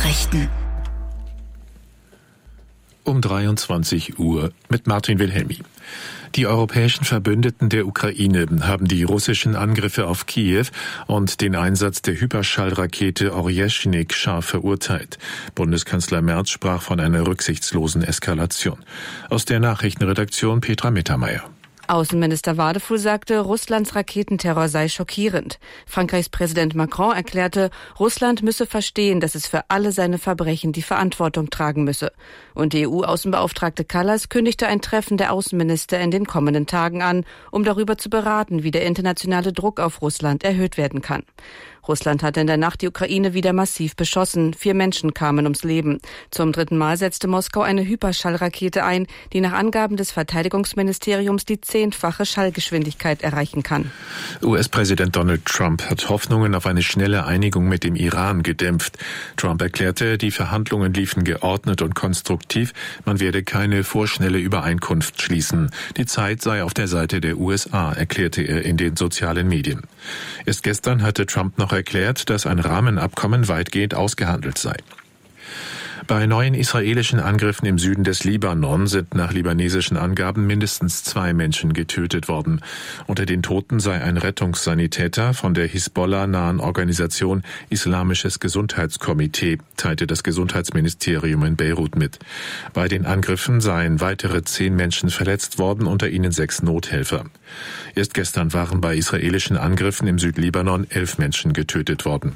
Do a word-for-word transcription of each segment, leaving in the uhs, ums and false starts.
Nachrichten. Um dreiundzwanzig Uhr mit Martin Wilhelmi. Die europäischen Verbündeten der Ukraine haben die russischen Angriffe auf Kiew und den Einsatz der Hyperschallrakete Orjeschnik scharf verurteilt. Bundeskanzler Merz sprach von einer rücksichtslosen Eskalation. Aus der Nachrichtenredaktion Petra Mittermeier. Außenminister Wadefuhl sagte, Russlands Raketenterror sei schockierend. Frankreichs Präsident Macron erklärte, Russland müsse verstehen, dass es für alle seine Verbrechen die Verantwortung tragen müsse. Und die E U-Außenbeauftragte Kallas kündigte ein Treffen der Außenminister in den kommenden Tagen an, um darüber zu beraten, wie der internationale Druck auf Russland erhöht werden kann. Russland hatte in der Nacht die Ukraine wieder massiv beschossen. Vier Menschen kamen ums Leben. Zum dritten Mal setzte Moskau eine Hyperschallrakete ein, die nach Angaben des Verteidigungsministeriums die zehnfache Schallgeschwindigkeit erreichen kann. U S-Präsident Donald Trump hat Hoffnungen auf eine schnelle Einigung mit dem Iran gedämpft. Trump erklärte, die Verhandlungen liefen geordnet und konstruktiv. Man werde keine vorschnelle Übereinkunft schließen. Die Zeit sei auf der Seite der U S A, erklärte er in den sozialen Medien. Erst gestern hatte Trump noch erklärt, dass ein Rahmenabkommen weitgehend ausgehandelt sei. Bei neuen israelischen Angriffen im Süden des Libanon sind nach libanesischen Angaben mindestens zwei Menschen getötet worden. Unter den Toten sei ein Rettungssanitäter von der Hisbollah-nahen Organisation Islamisches Gesundheitskomitee, teilte das Gesundheitsministerium in Beirut mit. Bei den Angriffen seien weitere zehn Menschen verletzt worden, unter ihnen sechs Nothelfer. Erst gestern waren bei israelischen Angriffen im Südlibanon elf Menschen getötet worden.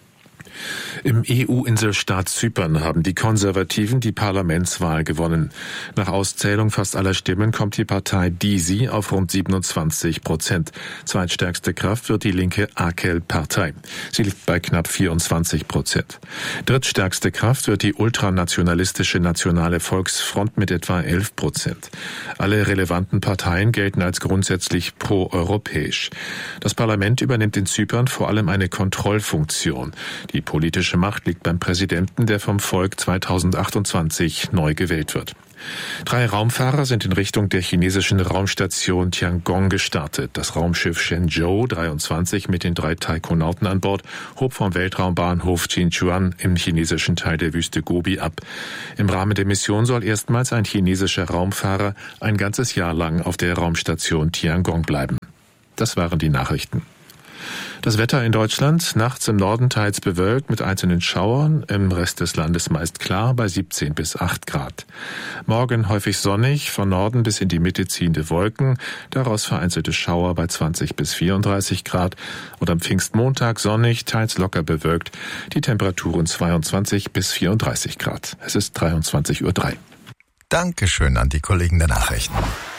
Im E U-Inselstaat Zypern haben die Konservativen die Parlamentswahl gewonnen. Nach Auszählung fast aller Stimmen kommt die Partei DİSİ auf rund siebenundzwanzig Prozent. Zweitstärkste Kraft wird die linke AKEL-Partei. Sie liegt bei knapp vierundzwanzig Prozent. Drittstärkste Kraft wird die ultranationalistische Nationale Volksfront mit etwa elf Prozent. Alle relevanten Parteien gelten als grundsätzlich pro-europäisch. Das Parlament übernimmt in Zypern vor allem eine Kontrollfunktion. Die politische Macht liegt beim Präsidenten, der vom Volk zweitausendachtundzwanzig neu gewählt wird. Drei Raumfahrer sind in Richtung der chinesischen Raumstation Tiangong gestartet. Das Raumschiff Shenzhou dreiundzwanzig mit den drei Taikonauten an Bord hob vom Weltraumbahnhof Jinchuan im chinesischen Teil der Wüste Gobi ab. Im Rahmen der Mission soll erstmals ein chinesischer Raumfahrer ein ganzes Jahr lang auf der Raumstation Tiangong bleiben. Das waren die Nachrichten. Das Wetter in Deutschland, nachts im Norden teils bewölkt mit einzelnen Schauern, im Rest des Landes meist klar bei siebzehn bis acht Grad. Morgen häufig sonnig, von Norden bis in die Mitte ziehende Wolken, daraus vereinzelte Schauer bei zwanzig bis vierunddreißig Grad und am Pfingstmontag sonnig, teils locker bewölkt, die Temperaturen zweiundzwanzig bis vierunddreißig Grad. Es ist dreiundzwanzig Uhr drei. Dankeschön an die Kollegen der Nachrichten.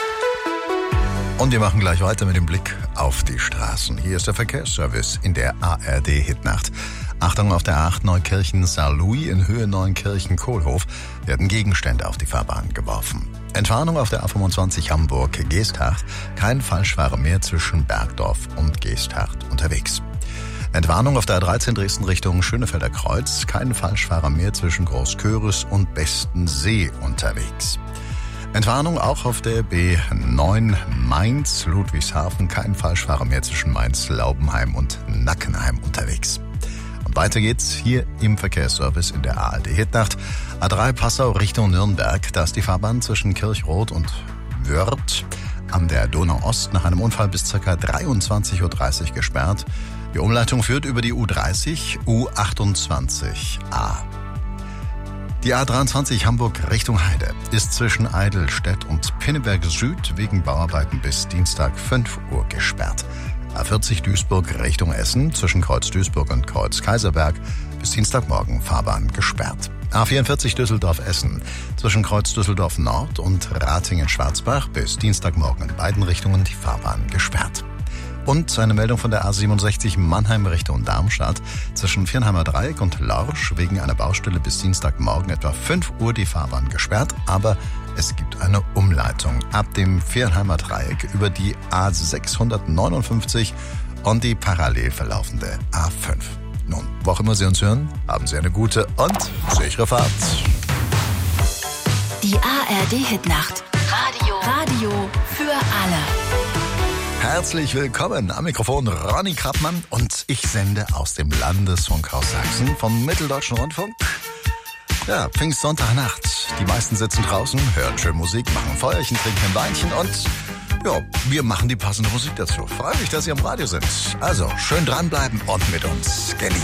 Und wir machen gleich weiter mit dem Blick auf die Straßen. Hier ist der Verkehrsservice in der A R D-Hitnacht. Achtung, auf der A acht Neukirchen-Saarlouis in Höhe Neunkirchen-Kohlhof werden Gegenstände auf die Fahrbahn geworfen. Entwarnung auf der A fünfundzwanzig Hamburg-Geesthacht. Kein Falschfahrer mehr zwischen Bergdorf und Geesthacht unterwegs. Entwarnung auf der A dreizehn Dresden Richtung Schönefelder Kreuz. Kein Falschfahrer mehr zwischen Großköris und Bestensee unterwegs. Entwarnung auch auf der B neun Mainz, Ludwigshafen, kein Falschfahrer mehr zwischen Mainz, Laubenheim und Nackenheim unterwegs. Und weiter geht's hier im Verkehrsservice in der A R D-Hitnacht. A drei Passau Richtung Nürnberg, da ist die Fahrbahn zwischen Kirchroth und Wörth an der Donau-Ost nach einem Unfall bis ca. dreiundzwanzig Uhr dreißig gesperrt. Die Umleitung führt über die U dreißig, U achtundzwanzig A. Die A dreiundzwanzig Hamburg Richtung Heide ist zwischen Eidelstedt und Pinneberg Süd wegen Bauarbeiten bis Dienstag fünf Uhr gesperrt. A vierzig Duisburg Richtung Essen zwischen Kreuz Duisburg und Kreuz Kaiserberg bis Dienstagmorgen Fahrbahn gesperrt. A vierundvierzig Düsseldorf-Essen zwischen Kreuz Düsseldorf Nord und Ratingen-Schwarzbach bis Dienstagmorgen in beiden Richtungen die Fahrbahn gesperrt. Und eine Meldung von der A siebenundsechzig Mannheim Richtung Darmstadt. Zwischen Viernheimer Dreieck und Lorsch wegen einer Baustelle bis Dienstagmorgen etwa fünf Uhr die Fahrbahn gesperrt. Aber es gibt eine Umleitung ab dem Viernheimer Dreieck über die A sechshundertneunundfünfzig und die parallel verlaufende A fünf. Nun, wo auch immer Sie uns hören, haben Sie eine gute und sichere Fahrt. Die A R D-Hitnacht. Radio. Radio für alle. Herzlich willkommen am Mikrofon Ronny Krappmann und ich sende aus dem Landesfunkhaus Sachsen vom Mitteldeutschen Rundfunk Ja, Pfingstsonntagnacht. Die meisten sitzen draußen, hören schön Musik, machen ein Feuerchen, trinken ein Weinchen und ja, wir machen die passende Musik dazu. Freue mich, dass Sie am Radio sind. Also, schön dranbleiben und mit uns genießen.